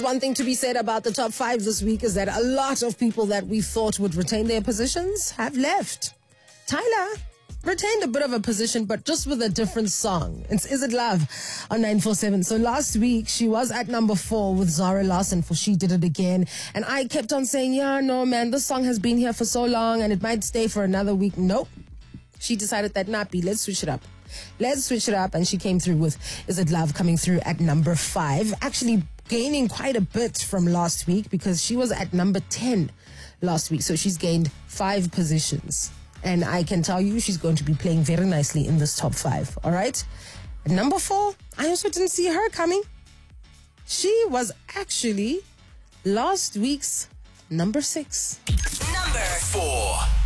One thing to be said about the top 5 this week is that a lot of people that we thought would retain their positions have left. Tyla retained a bit of a position, but just with a different song. It's Is It Love on 947. So last week, she was at number 4 with Zara Larsson for She Did It Again. And I kept on saying, yeah, no, man, this song has been here for so long and it might stay for another week. Nope. She decided that, let's switch it up. Let's switch it up. And she came through with Is It Love coming through at number 5. Actually gaining quite a bit from last week because she was at number 10 last week. So she's gained 5 positions. And I can tell you she's going to be playing very nicely in this top 5. All right. At number 4, I also didn't see her coming. She was actually last week's number 6. Number 4.